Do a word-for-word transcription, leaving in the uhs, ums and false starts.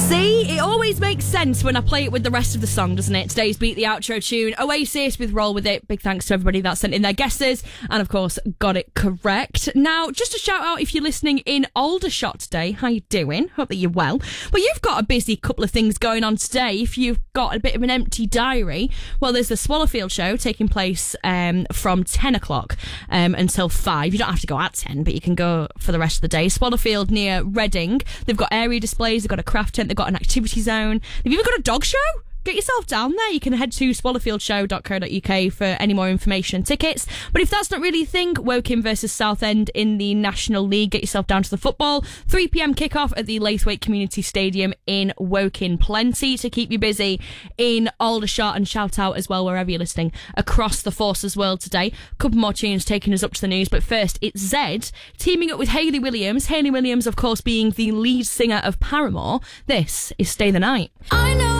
See, it always makes sense when I play it with the rest of the song, doesn't it? Today's Beat the Outro tune, Oasis with Roll With It. Big thanks to everybody that sent in their guesses and, of course, got it correct. Now, just a shout out if you're listening in Aldershot today. How you doing? Hope that you're well. Well, you've got a busy couple of things going on today. If you've got a bit of an empty diary, well, there's the Swallowfield show taking place um, from ten o'clock um, until five. You don't have to go at ten, but you can go for the rest of the day. Swallowfield near Reading. They've got area displays, they've got a craft tent, they've got an activity zone. Have you even got a dog show? Get yourself down there. You can head to swallowfield show dot co dot uk for any more information and tickets. But if that's not really a thing, Woking versus Southend in the National League. Get yourself down to the football. three p.m. kickoff at the Laithwaite Community Stadium in Woking. Plenty to keep you busy in Aldershot, and shout out as well wherever you're listening across the Forces world today. Couple more tunes taking us up to the news, but first it's Zed teaming up with Hayley Williams. Hayley Williams, of course, being the lead singer of Paramore. This is Stay the Night. I know